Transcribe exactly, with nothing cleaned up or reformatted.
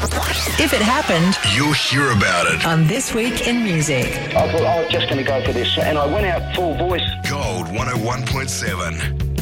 If it happened, you'll hear about it on This Week in Music. I thought I was just going to go for this, and I went out full voice. Gold one oh one point seven.